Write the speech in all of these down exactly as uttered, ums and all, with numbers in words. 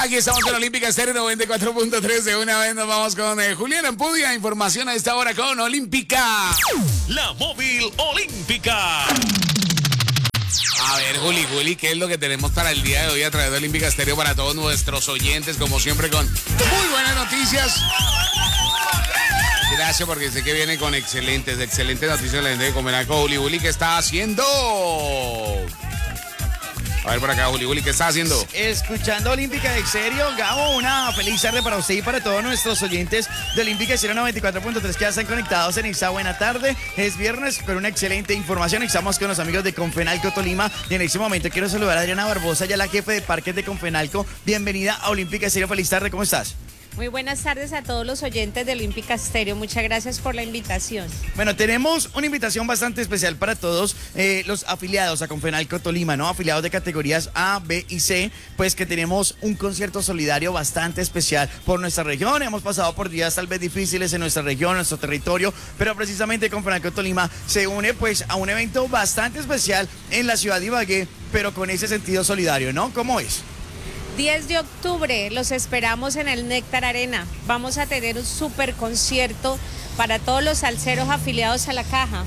Aquí estamos con Olímpica Estéreo noventa y cuatro punto tres. De una vez nos vamos con eh, Julián Ampudia. Información a esta hora con Olímpica. La móvil Olímpica. A ver, Juli, Juli, ¿qué es lo que tenemos para el día de hoy a través de Olímpica Estéreo para todos nuestros oyentes? Como siempre, con muy buenas noticias. Gracias, porque sé que viene con excelentes, excelentes noticias la gente de Comenalco. Juli, Juli, ¿qué está haciendo? A ver por acá, Juli, Juli, ¿qué está haciendo? Escuchando Olímpica Estéreo, Gabo, una feliz tarde para usted y para todos nuestros oyentes de Olímpica Estéreo noventa y cuatro punto tres que ya están conectados en esta buena tarde. Es viernes, pero una excelente información. Estamos con los amigos de Confenalco Tolima y en este momento quiero saludar a Adriana Barbosa, ya la jefe de parques de Confenalco. Bienvenida a Olímpica Estéreo, feliz tarde, ¿cómo estás? Muy buenas tardes a todos los oyentes de Olímpica Estéreo. Muchas gracias por la invitación. Bueno, tenemos una invitación bastante especial para todos eh, los afiliados a Confenalco Tolima, ¿no? Afiliados de categorías A, B y C, pues que tenemos un concierto solidario bastante especial por nuestra región. Hemos pasado por días tal vez difíciles en nuestra región, en nuestro territorio, pero precisamente Confenalco Tolima se une pues a un evento bastante especial en la ciudad de Ibagué, pero con ese sentido solidario, ¿no? ¿Cómo es? diez de octubre, los esperamos en el Néctar Arena. Vamos a tener un super concierto para todos los salseros afiliados a la Caja.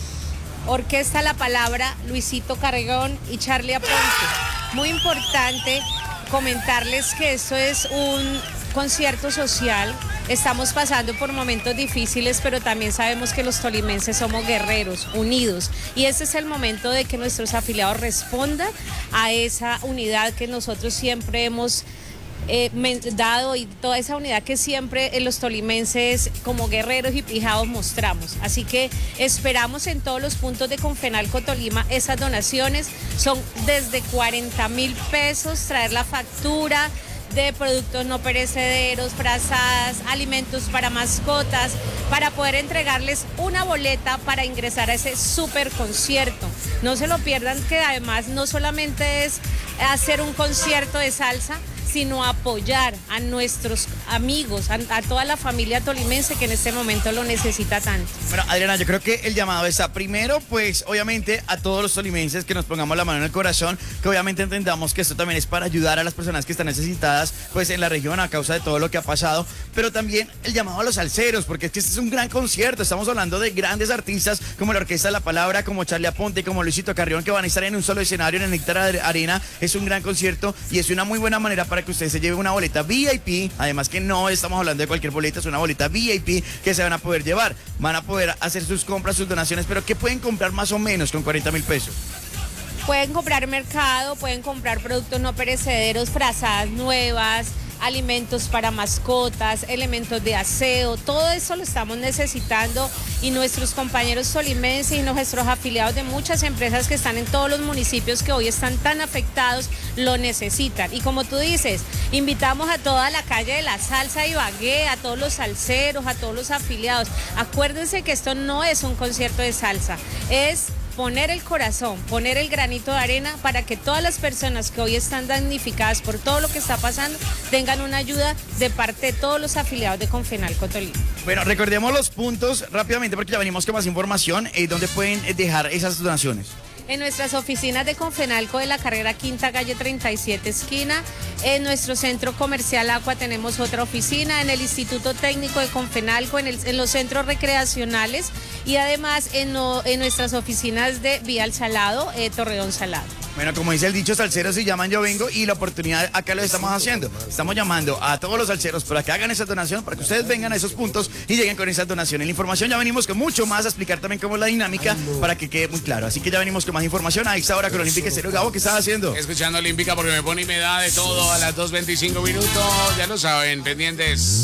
Orquesta La Palabra, Luisito Carregón y Charlie Aponte. Muy importante comentarles que esto es un concierto social. Estamos pasando por momentos difíciles, pero también sabemos que los tolimenses somos guerreros, unidos. Y este es el momento de que nuestros afiliados respondan a esa unidad que nosotros siempre hemos eh, dado y toda esa unidad que siempre en los tolimenses como guerreros y pijados mostramos. Así que esperamos en todos los puntos de Confenalco Tolima esas donaciones. Son desde cuarenta mil pesos, traer la factura de productos no perecederos, frazadas, alimentos para mascotas, para poder entregarles una boleta para ingresar a ese super concierto. No se lo pierdan, que además no solamente es hacer un concierto de salsa, sino apoyar a nuestros amigos, a, a toda la familia tolimense que en este momento lo necesita tanto. Bueno, Adriana, yo creo que el llamado está primero, pues obviamente a todos los tolimenses que nos pongamos la mano en el corazón, que obviamente entendamos que esto también es para ayudar a las personas que están necesitadas pues en la región a causa de todo lo que ha pasado, pero también el llamado a los salseros, porque es que este es un gran concierto. Estamos hablando de grandes artistas como la Orquesta La Palabra, como Charlie Aponte, como Luisito Carrión, que van a estar en un solo escenario en el Néctar Arena. Es un gran concierto y es una muy buena manera para que usted se lleve una boleta V I P, además que no estamos hablando de cualquier boleta, es una boleta V I P que se van a poder llevar, van a poder hacer sus compras, sus donaciones, pero ¿qué pueden comprar más o menos con cuarenta mil pesos? Pueden comprar mercado, pueden comprar productos no perecederos, frazadas nuevas, alimentos para mascotas, elementos de aseo, todo eso lo estamos necesitando y nuestros compañeros tolimenses y nuestros afiliados de muchas empresas que están en todos los municipios que hoy están tan afectados lo necesitan. Y como tú dices, invitamos a toda la calle de la salsa de Ibagué, a todos los salseros, a todos los afiliados. Acuérdense que esto no es un concierto de salsa, es poner el corazón, poner el granito de arena para que todas las personas que hoy están damnificadas por todo lo que está pasando tengan una ayuda de parte de todos los afiliados de Confenalco Tolima. Bueno, recordemos los puntos rápidamente porque ya venimos con más información. Eh, ¿Dónde pueden dejar esas donaciones? En nuestras oficinas de Confenalco de la carrera Quinta Calle treinta y siete esquina, en nuestro centro comercial Aqua tenemos otra oficina, en el Instituto Técnico de Confenalco, en, el, en los centros recreacionales y además en, no, en nuestras oficinas de Vía al Salado, eh, Torredón Salado. Bueno, como dice el dicho, salseros si llaman yo vengo, y la oportunidad acá lo estamos haciendo. Estamos llamando a todos los salseros para que hagan esa donación, para que ustedes vengan a esos puntos y lleguen con esas donaciones. La información ya venimos con mucho más a explicar también cómo es la dinámica para que quede muy claro. Así que ya venimos con más información a esta hora con Olímpica Estéreo. Gabo, ¿qué estás haciendo? Escuchando Olímpica porque me pone y me da de todo a las dos veinticinco minutos. Ya lo saben, pendientes.